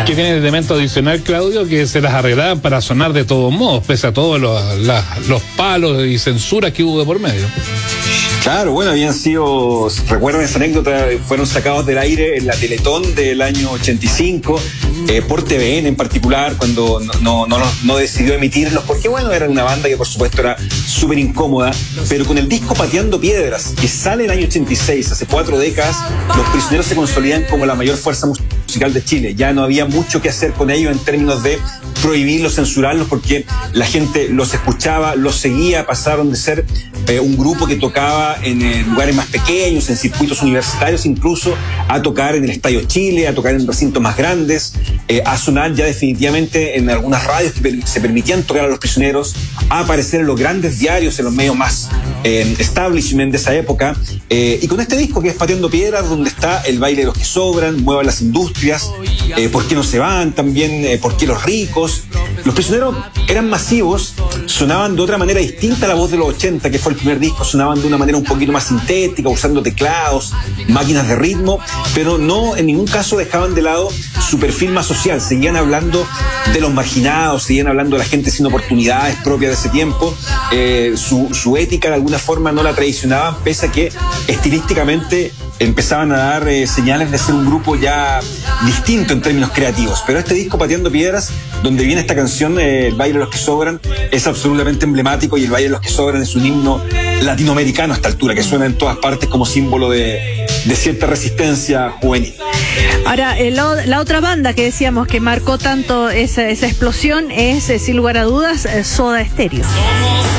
Que tiene el elemento adicional, Claudio, que se las arreglaban para sonar de todos modos, pese a todos los palos y censuras que hubo de por medio. Claro, bueno, habían sido, recuerdan esa anécdota, fueron sacados del aire en la Teletón del año 85, por TVN en particular, cuando no decidió emitirlos, porque bueno, era una banda que por supuesto era súper incómoda, pero con el disco Pateando Piedras, que sale en el año 86, hace 4 décadas, Los Prisioneros se consolidan como la mayor fuerza musical de Chile. Ya no había mucho que hacer con ellos en términos de prohibirlos, censurarlos, porque la gente los escuchaba, los seguía, pasaron de ser un grupo que tocaba en lugares más pequeños, en circuitos universitarios incluso, a tocar en el Estadio Chile, a tocar en recintos más grandes, a sonar ya definitivamente en algunas radios que se permitían tocar a Los Prisioneros, a aparecer en los grandes diarios, en los medios más establishment de esa época, y con este disco que es Pateando Piedras, donde está El baile de los que sobran, Muevan las industrias, ¿Por qué no se van? También, ¿por qué los ricos? Los Prisioneros eran masivos, sonaban de otra manera distinta a la voz de los 80, que fue el primer disco, sonaban de una manera un poquito más sintética, usando teclados, máquinas de ritmo, pero no en ningún caso dejaban de lado su perfil más social, seguían hablando de los marginados, seguían hablando de la gente sin oportunidades propias de ese tiempo, su ética de alguna forma no la traicionaban, pese a que estilísticamente empezaban a dar señales de ser un grupo ya distinto en términos creativos. Pero este disco, Pateando Piedras, donde viene esta canción, El baile de los que sobran, es absolutamente emblemático, y El baile de los que sobran es un himno latinoamericano a esta altura, que suena en todas partes como símbolo de cierta resistencia juvenil. Ahora, la otra banda que decíamos que marcó tanto esa explosión es, sin lugar a dudas, Soda Stereo.